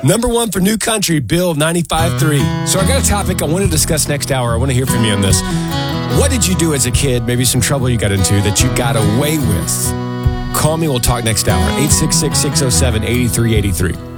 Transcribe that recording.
Number one for New Country, Bill 95.3. So I got a topic I want to discuss next hour. I want to hear from you on this. What did you do as a kid? Maybe some trouble you got into that you got away with. Call me. We'll talk next hour. 866-607-8383.